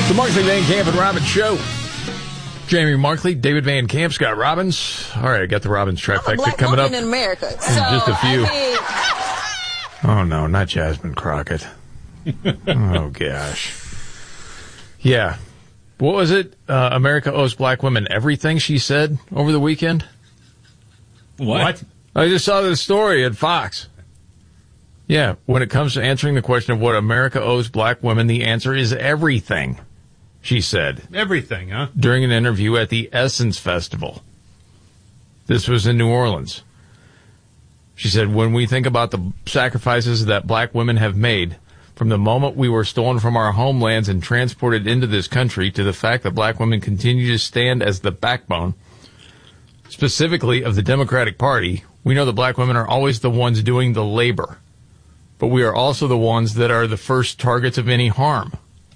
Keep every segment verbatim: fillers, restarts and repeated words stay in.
The Markley, Van Camp, and Robbins Show. Jamie Markley, David Van Camp, Scott Robbins. All right, I got the Robbins trifecta coming up in America. in So, just a few. I mean... Oh, no, not Jasmine Crockett. Oh, gosh. Yeah. What was it? Uh, America owes black women everything, she said over the weekend? What? what? I just saw this story at Fox. Yeah, when it comes to answering the question of what America owes black women, the answer is everything, she said. Everything, huh? During an interview at the Essence Festival. This was in New Orleans. She said, when we think about the sacrifices that black women have made, from the moment we were stolen from our homelands and transported into this country to the fact that black women continue to stand as the backbone, specifically of the Democratic Party, we know that black women are always the ones doing the labor. But we are also the ones that are the first targets of any harm.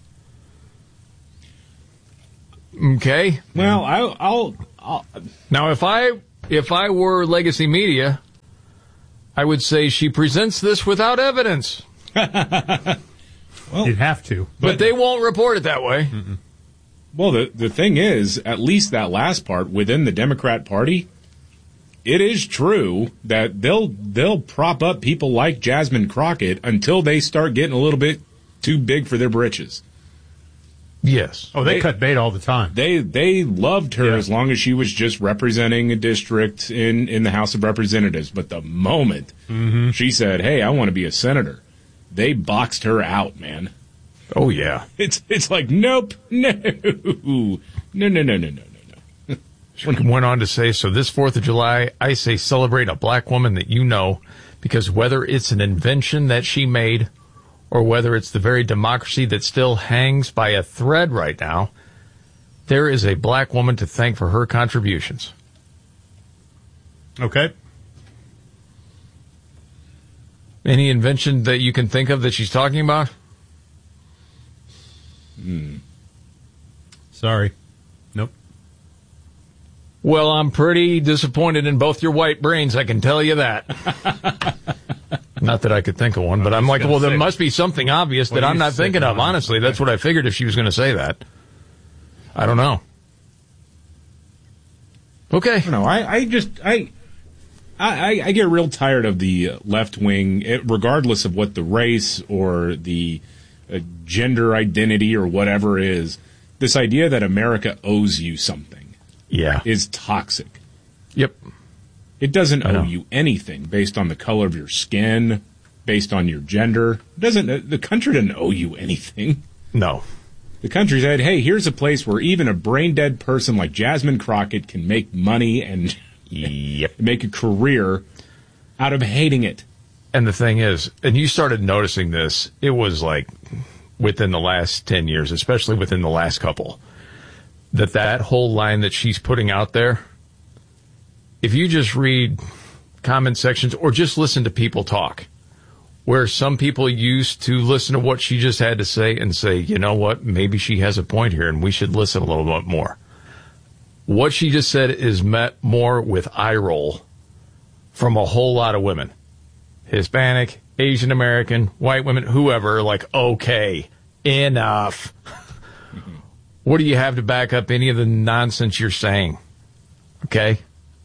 Okay? Well, I'll, I'll, I'll... Now, if I if I were Legacy Media, I would say she presents this without evidence. Well, you'd have to. But, but they won't report it that way. Mm-mm. Well, the, the thing is, at least that last part, within the Democrat Party, it is true that they'll they'll prop up people like Jasmine Crockett until they start getting a little bit too big for their britches. Yes. Oh, they, they cut bait all the time. They they loved her yeah. as long as she was just representing a district in, in the House of Representatives. But the moment mm-hmm. she said, hey, I want to be a senator, they boxed her out, man. Oh, yeah. It's it's like, nope, no, no, no, no, no, no, no. She went on to say, so this fourth of July, I say celebrate a black woman that you know, because whether it's an invention that she made or whether it's the very democracy that still hangs by a thread right now, there is a black woman to thank for her contributions. Okay. Any invention that you can think of that she's talking about? Hmm. Sorry. Nope. Well, I'm pretty disappointed in both your white brains, I can tell you that. Not that I could think of one, but I'm like, well, there must be something obvious that I'm not thinking of. Honestly, that's what I figured if she was going to say that. I don't know. Okay. No, I, I just, I, I, I get real tired of the left wing, regardless of what the race or the uh, gender identity or whatever is. This idea that America owes you something. Yeah. Is toxic. Yep. It doesn't owe you anything based on the color of your skin, based on your gender. It doesn't, the country doesn't owe you anything. No. The country said, hey, here's a place where even a brain-dead person like Jasmine Crockett can make money and yep. make a career out of hating it. And the thing is, and you started noticing this, it was like within the last ten years, especially within the last couple, that that whole line that she's putting out there, if you just read comment sections or just listen to people talk, where some people used to listen to what she just had to say and say, you know what, maybe she has a point here and we should listen a little bit more. What she just said is met more with eye roll from a whole lot of women. Hispanic, Asian American, white women, whoever, like, okay, enough. What do you have to back up any of the nonsense you're saying? Okay?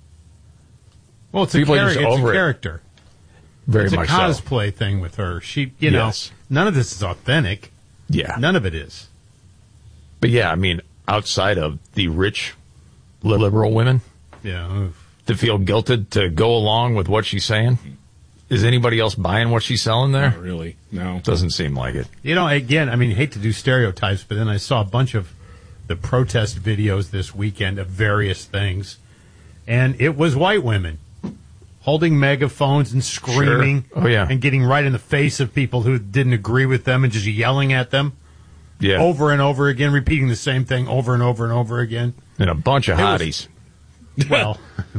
Well, it's a, char- it's a character. It. Very it's much a cosplay so. thing with her. She, you yes. know, none of this is authentic. Yeah. None of it is. But yeah, I mean, outside of the rich liberal women yeah, to feel guilted to go along with what she's saying, is anybody else buying what she's selling there? Not really. No. Doesn't seem like it. You know, again, I mean, I hate to do stereotypes, but then I saw a bunch of the protest videos this weekend of various things, and it was white women holding megaphones and screaming sure. oh, yeah. and getting right in the face of people who didn't agree with them and just yelling at them yeah. over and over again, repeating the same thing over and over and over again. And a bunch of it hotties. Was, well,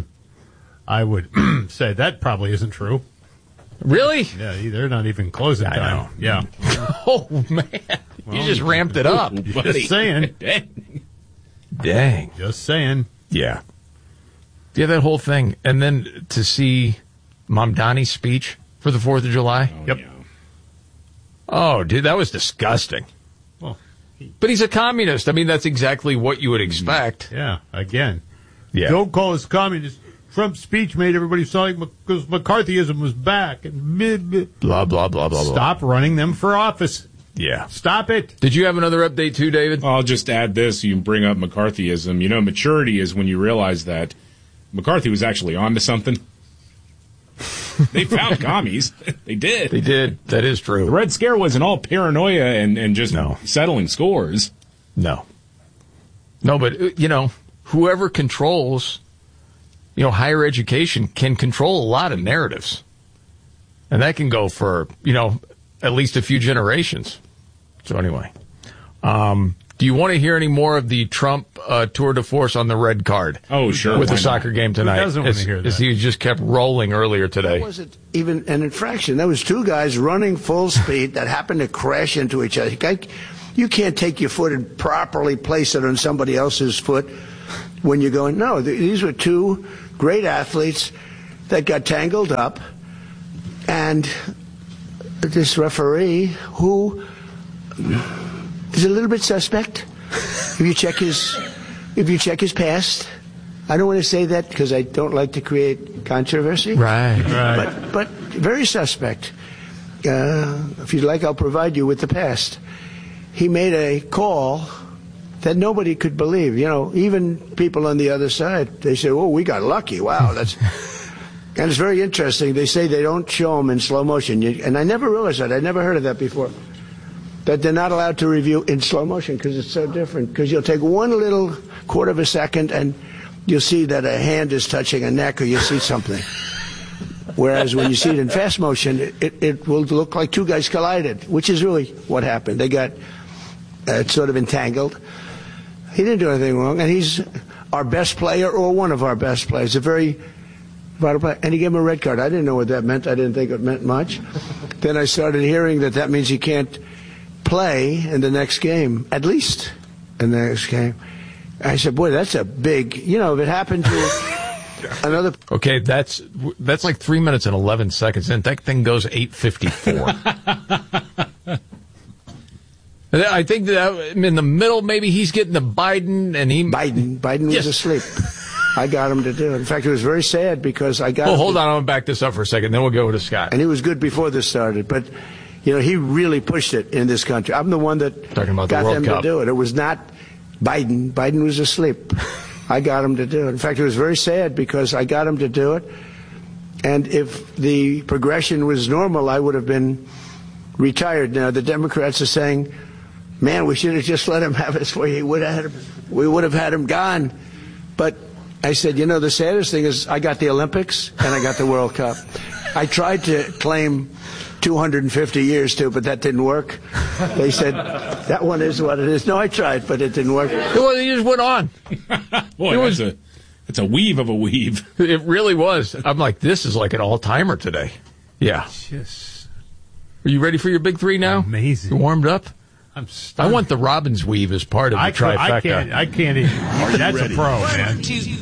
I would say that probably isn't true. Really? Yeah, they're not even closing I time. know. Yeah. Oh, man. Well, you just ramped it up. Just saying. Dang. Dang. Just saying. Yeah. Yeah, that whole thing. And then to see Mom Donnie's speech for the fourth of July. Oh, yep. yeah. Oh, dude, that was disgusting. Well, But he's a communist. I mean, that's exactly what you would expect. Yeah, again. Yeah. Don't call us communists. Trump's speech made everybody sound like because McCarthyism was back. And blah, blah, blah, blah, Stop blah. running them for office. Yeah. Stop it. Did you have another update too, David? I'll just add this. You bring up McCarthyism. You know, maturity is when you realize that McCarthy was actually onto something. They found commies. They did. They did. That is true. The Red Scare wasn't all paranoia and, and just no. settling scores. No. No, but, you know, whoever controls, you know, higher education can control a lot of narratives. And that can go for, you know, at least a few generations. So anyway, um, do you want to hear any more of the Trump uh, tour de force on the red card? Oh, sure. With the soccer not? game tonight. Who doesn't want as, to hear that? As he just kept rolling earlier today. That wasn't even an infraction. There was two guys running full speed that happened to crash into each other. You can't take your foot and properly place it on somebody else's foot when you're going. No, these were two great athletes that got tangled up, and this referee who is a little bit suspect. If you check his, if you check his past, I don't want to say that because I don't like to create controversy. Right, right. But but very suspect. Uh, if you'd like, I'll provide you with the past. He made a call that nobody could believe. You know, even people on the other side, they say, "Oh, we got lucky. Wow, that's." And it's very interesting. They say they don't show them in slow motion. You, and I never realized that. I never heard of that before. That they're not allowed to review in slow motion because it's so different. Because you'll take one little quarter of a second and you'll see that a hand is touching a neck or you'll see something. Whereas when you see it in fast motion, it, it, it will look like two guys collided, which is really what happened. They got uh, sort of entangled. He didn't do anything wrong. And he's our best player or one of our best players. A very... And he gave him a red card. I didn't know what that meant. I didn't think it meant much. Then I started hearing that that means he can't play in the next game, at least in the next game. I said, boy, that's a big, you know, if it happened to another. Okay, that's that's like three minutes and eleven seconds in. That thing goes eight fifty-four. I think that in the middle, maybe he's getting the Biden and he. Biden. Biden was yes. asleep. I got him to do it. In fact, it was very sad because I got Well, him hold to, on. I'm going to back this up for a second. Then we'll go to Scott. And he was good before this started. But, you know, he really pushed it in this country. I'm the one that Talking about got the World them Cup. to do it. It was not Biden. Biden was asleep. I got him to do it. In fact, it was very sad because I got him to do it. And if the progression was normal, I would have been retired. Now, the Democrats are saying, man, we should have just let him have his way. He would have had him, we would have had him gone. But I said, you know, the saddest thing is I got the Olympics and I got the World Cup. I tried to claim two hundred fifty years too, but that didn't work. They said, that one is what it is. No, I tried, but it didn't work. Well, he just went on. Boy, It that's was- a that's a weave of a weave. It really was. I'm like, this is like an all-timer today. Yeah. Just Are you ready for your big three now? Amazing. You warmed up? I'm stunned. I want the Robbins weave as part of the I, can't- trifecta. I can't. I can't even. That's ready? a pro, man.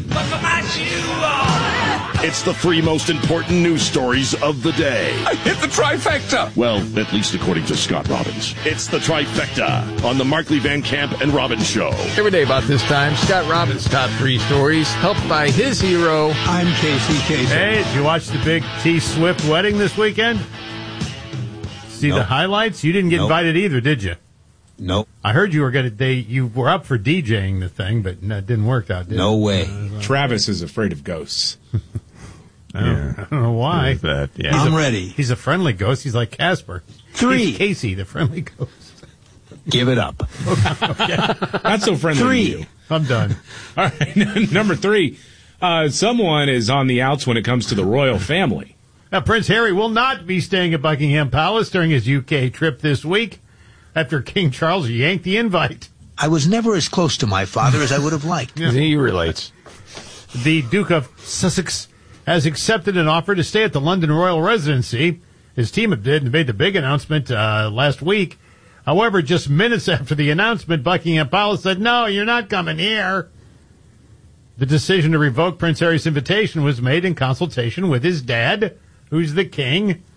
It's the three most important news stories of the day. I hit the trifecta. Well, at least according to Scott Robbins. It's the trifecta on the Markley Van Camp and Robbins Show. Every day about this time, Scott Robbins' top three stories, helped by his hero. I'm Casey Kasem. Hey, did you watch the big T Swift wedding this weekend? See the Nope. highlights? You didn't get Nope. invited either, did you? Nope. I heard you were going to. They you were up for DJing the thing, but no, it didn't work out. Did No it? way. Travis is afraid of ghosts. I don't, I don't know why. That, yeah. I'm ready. He's a friendly ghost. He's like Casper. Three. He's Casey, the friendly ghost. Give it up. Not so friendly Three. to you. I'm done. All right, number three. Uh, someone is on the outs when it comes to the royal family. Now, Prince Harry will not be staying at Buckingham Palace during his U K trip this week after King Charles yanked the invite. I was never as close to my father as I would have liked. He relates. The Duke of Sussex has accepted an offer to stay at the London Royal Residency. His team did made the big announcement uh, last week. However, just minutes after the announcement, Buckingham Palace said, no, you're not coming here. The decision to revoke Prince Harry's invitation was made in consultation with his dad, who's the king.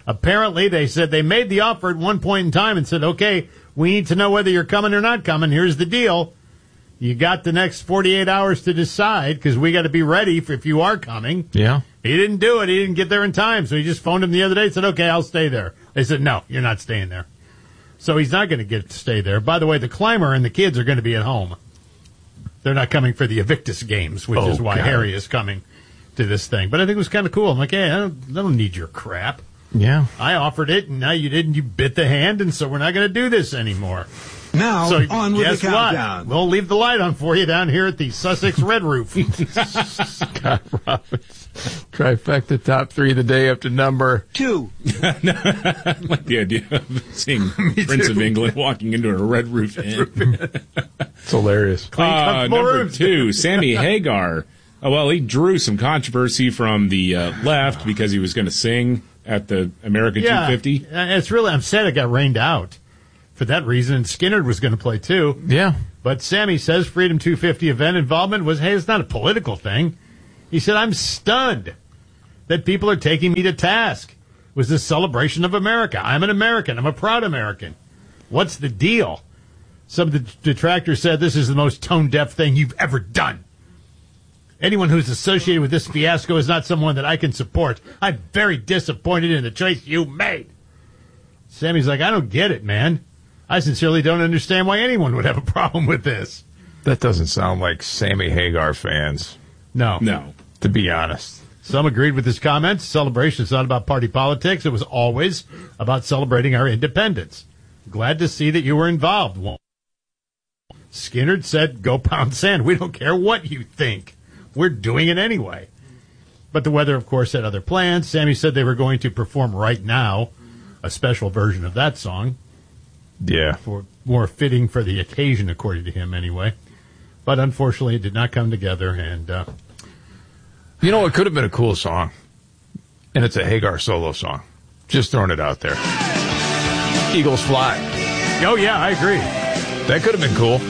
Apparently, they said they made the offer at one point in time and said, okay, we need to know whether you're coming or not coming. Here's the deal. You got the next forty-eight hours to decide because we got to be ready for if you are coming. Yeah. He didn't do it. He didn't get there in time. So he just phoned him the other day and said, okay, I'll stay there. They said, no, you're not staying there. So he's not going to get to stay there. By the way, the climber and the kids are going to be at home. They're not coming for the Invictus Games, which Oh, is why God. Harry is coming to this thing. But I think it was kind of cool. I'm like, hey, I don't, I don't need your crap. Yeah. I offered it, and now you didn't. You bit the hand, and so we're not going to do this anymore. Now, So on with guess the what? countdown. We'll leave the light on for you down here at the Sussex Red Roof. Scott Robbins. Trifecta top three of the day up to number. Two. I like the idea of seeing Prince of England walking into a red roof inn. It's hilarious. Uh, more number rooms. two, Sammy Hagar. Uh, well, he drew some controversy from the uh, left because he was going to sing at the American yeah, two fifty. uh, it's really. I'm sad it got rained out for that reason. And Skinner was going to play too. Yeah. But Sammy says Freedom two fifty event involvement was, hey, it's not a political thing. He said, I'm stunned that people are taking me to task. It was a celebration of America. I'm an American. I'm a proud American. What's the deal? Some of the detractors said this is the most tone-deaf thing you've ever done. Anyone who's associated with this fiasco is not someone that I can support. I'm very disappointed in the choice you made. Sammy's like, I don't get it, man. I sincerely don't understand why anyone would have a problem with this. That doesn't sound like Sammy Hagar fans, No. No. to be honest. Some agreed with his comments. Celebration is not about party politics. It was always about celebrating our independence. Glad to see that you were involved. Skinner said, go pound sand. We don't care what you think. We're doing it anyway. But the weather, of course, had other plans. Sammy said they were going to perform Right Now, a special version of that song, Yeah. for more fitting for the occasion, according to him anyway. But unfortunately, it did not come together. And uh, You know, it could have been a cool song. And it's a Hagar solo song. Just throwing it out there. Eagles Fly. oh, yeah, I agree. That could have been cool.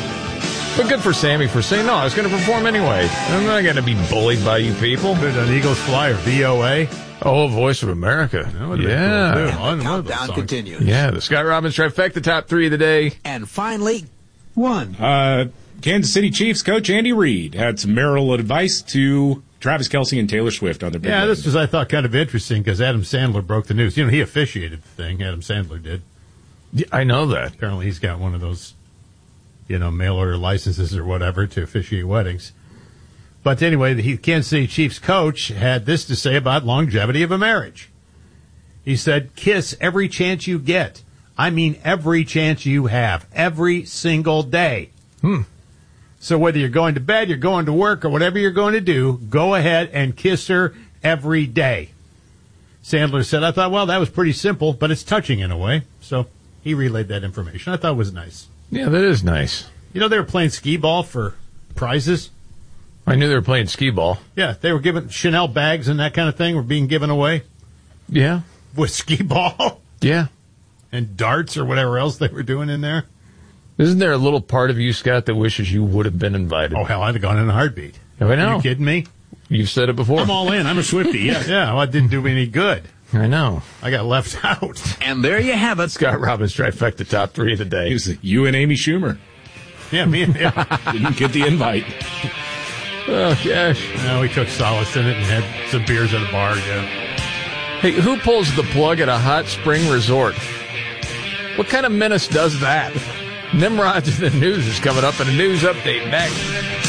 But good for Sammy for saying, no, I was going to perform anyway. I'm not going to be bullied by you people. Could have done Eagles Fly or V O A. Oh, Voice of America. That would have Yeah. been cool, too. One of those Countdown songs. continues. Yeah, the Scott Robbins trifecta top three of the day. And finally, one. Uh, Kansas City Chiefs coach Andy Reid had some marital advice to Travis Kelce and Taylor Swift on their big Yeah, wedding. this was, I thought, kind of interesting because Adam Sandler broke the news. You know, he officiated the thing. Adam Sandler did. Yeah, I know that. Apparently, he's got one of those, you know, mail order licenses or whatever to officiate weddings. But anyway, the Kansas City Chiefs coach had this to say about longevity of a marriage. He said, kiss every chance you get. I mean, every chance you have. Every single day. Hmm. So whether you're going to bed, you're going to work, or whatever you're going to do, go ahead and kiss her every day. Sandler said, I thought, well, that was pretty simple, but it's touching in a way. So he relayed that information. I thought it was nice. Yeah, that is nice. You know, they were playing skee ball for prizes. I knew they were playing skee ball. Yeah, they were giving Chanel bags and that kind of thing were being given away Yeah. with skee ball Yeah. and darts or whatever else they were doing in there. Isn't there a little part of you, Scott, that wishes you would have been invited? Oh, hell, I'd have gone in a heartbeat. I know. Are you kidding me? You've said it before. I'm all in. I'm a Swiftie. Yeah, yeah. Well, it didn't do me any good. I know. I got left out. And there you have it. Scott Robbins trifecta top three of the day. It was you and Amy Schumer. Yeah, me and yeah. Didn't get the invite. Oh, gosh. No, we took solace in it and had some beers at a bar, yeah. Hey, who pulls the plug at a hot spring resort? What kind of menace does that? Nimrods in the news is coming up in a news update next.